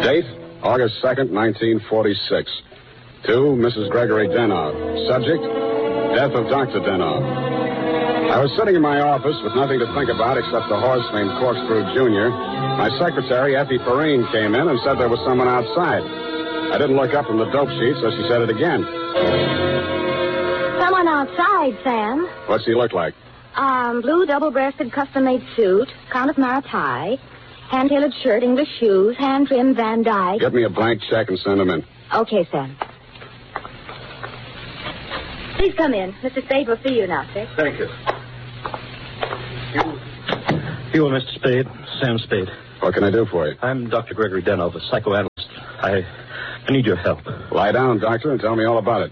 Date, August 2nd, 1946. To Mrs. Gregory Denov. Subject, death of Dr. Denov. I was sitting in my office with nothing to think about except a horse named Corkscrew Jr. My secretary, Effie Perrine, came in and said there was someone outside. I didn't look up from the dope sheet, so she said it again. Someone outside, Sam. What's he look like? Blue double-breasted custom-made suit, Count of tie, hand-tailored shirt, English shoes, hand-trimmed Van Dyke. Get me a blank check and send him in. Okay, Sam. Please come in. Mr. Spade will see you now, sir. Thank you. You are Mr. Spade, Sam Spade. What can I do for you? I'm Dr. Gregory Denov, a psychoanalyst. I need your help. Lie down, doctor, and tell me all about it.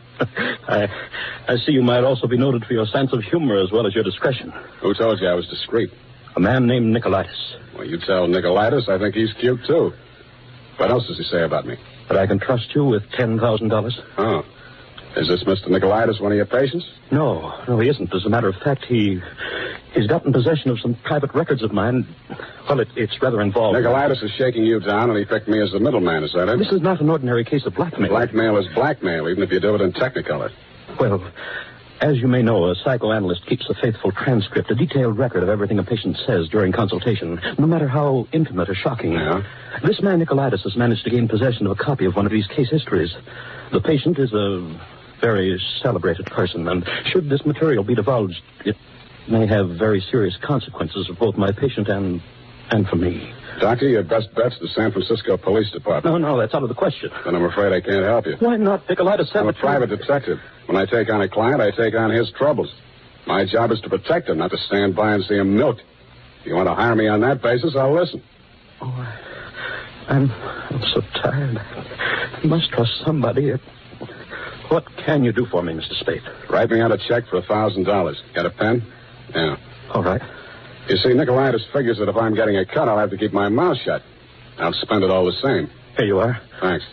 I see you might also be noted for your sense of humor as well as your discretion. Who told you I was discreet? A man named Nicolaitis. Well, you tell Nicolaitis I think he's cute, too. What else does he say about me? That I can trust you with $10,000. Oh. Is this Mr. Nicolaitis one of your patients? No, he isn't. As a matter of fact, he's gotten possession of some private records of mine. Well, it's rather involved. Nicolaitis is shaking you down, and he picked me as the middleman, is that it? This is not an ordinary case of blackmail. Blackmail is blackmail, even if you do it in Technicolor. Well, as you may know, a psychoanalyst keeps a faithful transcript, a detailed record of everything a patient says during consultation, no matter how intimate or shocking. Yeah? This man, Nicolaitis, has managed to gain possession of a copy of one of these case histories. The patient is a very celebrated person, and should this material be divulged, it may have very serious consequences for both my patient and for me. Doctor, your best bet's the San Francisco Police Department. No, that's out of the question. Then I'm afraid I can't help you. Why not, Nicolaitis? I'm a private detective. When I take on a client, I take on his troubles. My job is to protect him, not to stand by and see him milked. If you want to hire me on that basis, I'll listen. Oh, I'm so tired. I must trust somebody. What can you do for me, Mr. Spade? Write me out a check for $1,000. Got a pen? Yeah. All right. You see, Nicolaitis figures that if I'm getting a cut, I'll have to keep my mouth shut. I'll spend it all the same. Here you are. Thanks.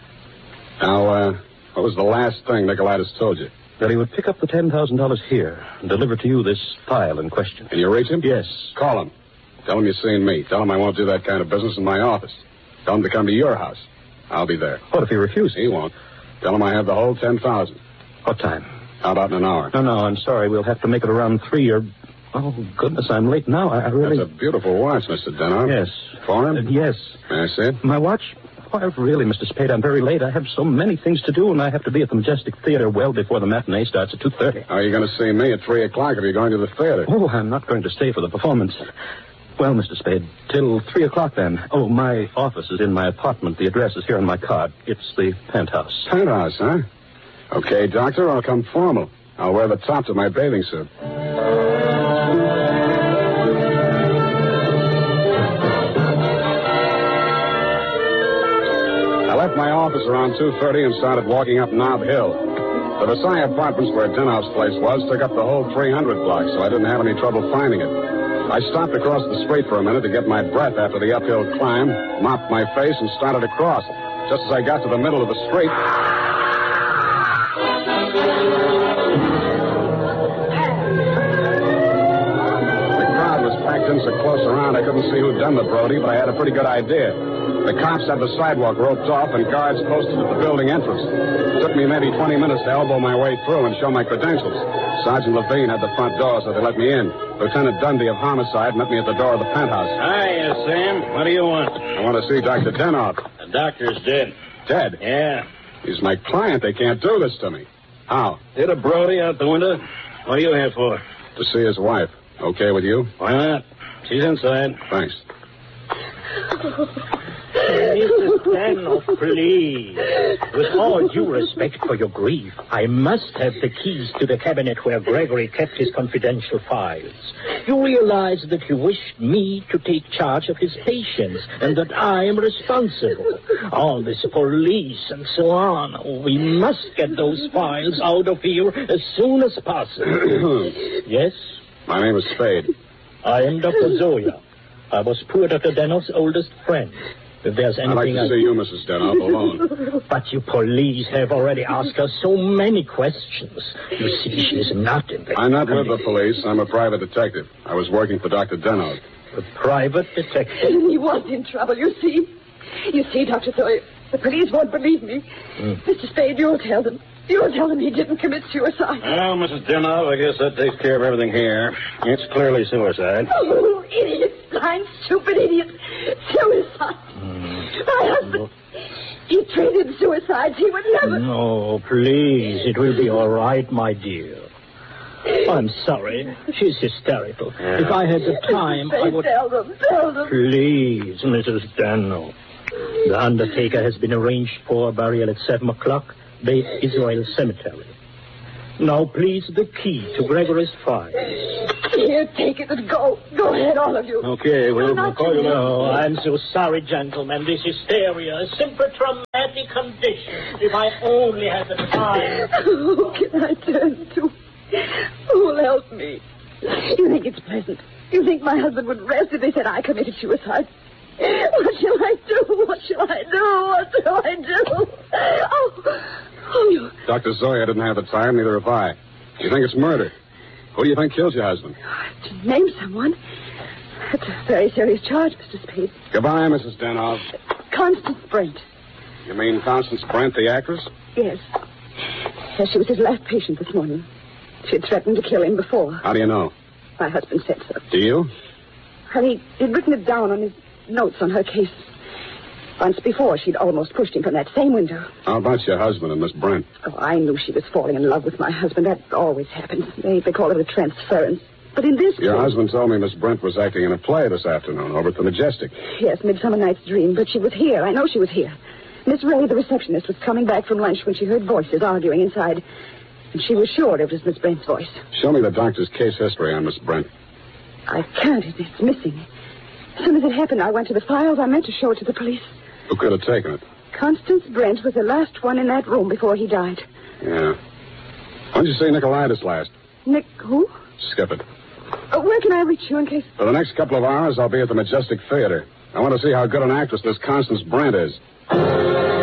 Now, what was the last thing Nicolaitis told you? That he would pick up the $10,000 here and deliver to you this file in question. Can you reach him? Yes. Call him. Tell him you've seen me. Tell him I won't do that kind of business in my office. Tell him to come to your house. I'll be there. What if he refuses? He won't. Tell him I have the whole $10,000. What time? How about in an hour? No, I'm sorry. We'll have to make it around 3 or... Oh, goodness, I'm late now. I really... That's a beautiful watch, Mr. Denov. Yes. Foreign? Yes. May I see it? My watch? Why, really, Mr. Spade, I'm very late. I have so many things to do, and I have to be at the Majestic Theater well before the matinee starts at 2:30. How are you going to see me at 3 o'clock if you're going to the theater? Oh, I'm not going to stay for the performance. Well, Mr. Spade, till 3 o'clock then. Oh, my office is in my apartment. The address is here on my card. It's the penthouse. Penthouse, huh? Okay, doctor, I'll come formal. I'll wear the top to my bathing suit. I left my office around 2:30 and started walking up Nob Hill. The Versailles Apartments, where Denov's place was, took up the whole 300 block, so I didn't have any trouble finding it. I stopped across the street for a minute to get my breath after the uphill climb, mopped my face, and started across. Just as I got to the middle of the street... The crowd was packed in so close around I couldn't see who'd done the Brody, but I had a pretty good idea. The cops had the sidewalk roped off and guards posted at the building entrance. It took me maybe 20 minutes to elbow my way through and show my credentials. Sergeant Levine had the front door, so they let me in. Lieutenant Dundee of Homicide met me at the door of the penthouse. Hiya, Sam. What do you want? I want to see Dr. Denov. The doctor's dead. Dead? Yeah. He's my client. They can't do this to me. How? Hit a Brody out the window. What are you here for? To see his wife. Okay with you? Why not? She's inside. Thanks. Mrs. Denov, please. With all due respect for your grief, I must have the keys to the cabinet where Gregory kept his confidential files. You realize that he wished me to take charge of his patients and that I am responsible. All this police and so on. We must get those files out of here as soon as possible. Yes? My name is Spade. I am Dr. Zoya. I was poor Dr. Denov's oldest friend. If there's anything I'd like to see you, Mrs. Denov, alone. But you police have already asked her so many questions. You see, she's not in the... I'm not with the police. I'm a private detective. I was working for Dr. Denov. A private detective? He was in trouble, you see. You see, Dr. Sawyer, the police won't believe me. Mr. Spade, you'll tell them. You'll tell them he didn't commit suicide. Well, Mrs. Denov, I guess that takes care of everything here. It's clearly suicide. Oh, idiot. Blind, stupid idiot. Suicide. My husband, he treated suicides. He would never... No, please. It will be all right, my dear. I'm sorry. She's hysterical. Yeah. If I had the time, I would... Tell them. Please, Mrs. Denov. The undertaker has been arranged for burial at 7 o'clock, Beit Israel Cemetery. Now, please, the key to Gregory's files. Here, take it and go. Go ahead, all of you. Okay, we'll call you Oh, now. I'm so sorry, gentlemen. This hysteria, a simple traumatic condition. If I only had the time. Who can I turn to? Who will help me? You think it's pleasant? You think my husband would rest if they said I committed suicide? What shall I do? What shall I do? Oh, you... Dr. Zoya didn't have the time, neither have I. You think it's murder? Who do you think killed your husband? To name someone? That's a very serious charge, Mr. Spade. Goodbye, Mrs. Denov. Constance Brent. You mean Constance Brent, the actress? Yes. Yes, she was his last patient this morning. She had threatened to kill him before. How do you know? My husband said so. Do you? And he'd written it down on his notes on her case. Once before, she'd almost pushed him from that same window. How about your husband and Miss Brent? Oh, I knew she was falling in love with my husband. That always happens. They call it a transference. But in this Your case... husband told me Miss Brent was acting in a play this afternoon over at the Majestic. Yes, Midsummer Night's Dream. But she was here. I know she was here. Miss Ray, the receptionist, was coming back from lunch when she heard voices arguing inside. And she was sure it was Miss Brent's voice. Show me the doctor's case history on Miss Brent. I can't. It's missing. As soon as it happened, I went to the files. I meant to show it to the police. Who could have taken it? Constance Brent was the last one in that room before he died. Yeah. When did you see Nicolaitis last? Nick, who? Skip it. Where can I reach you in case... For the next couple of hours, I'll be at the Majestic Theater. I want to see how good an actress this Constance Brent is.